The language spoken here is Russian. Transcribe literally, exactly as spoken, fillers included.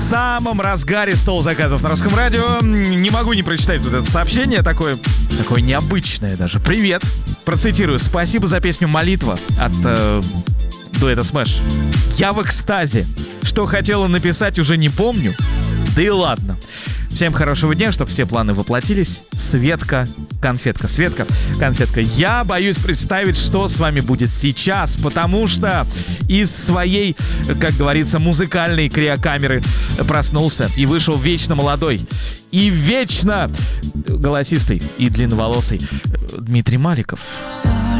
самом разгаре стол заказов на Русском радио. Не могу не прочитать вот это сообщение, такое, такое необычное даже. Привет. Процитирую. Спасибо за песню «Молитва» от э, дуэта Smash. Я в экстазе. Что хотела написать, уже не помню. Да и ладно. Всем хорошего дня, чтобы все планы воплотились. Светка, конфетка, Светка, конфетка. Я боюсь представить, что с вами будет сейчас, потому что из своей, как говорится, музыкальной криокамеры проснулся и вышел вечно молодой и вечно голосистый и длинноволосый Дмитрий Маликов.